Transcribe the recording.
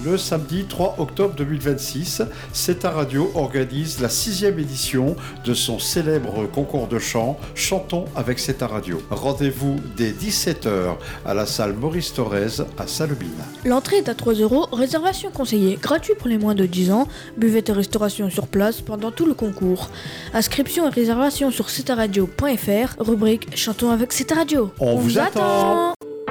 Le samedi 3 octobre 2026, C'est ta radio organise la 6e édition de son célèbre concours de chant Chantons avec C'est ta radio. Rendez-vous dès 17h à la salle Maurice Thorez à Sallemines. L'entrée est à 3 €, réservation conseillée, gratuit pour les moins de 10 ans, buvette et restauration sur place pendant tout le concours. Inscription et réservation sur cetaradio.fr, rubrique Chantons avec C'est ta radio. On vous attend.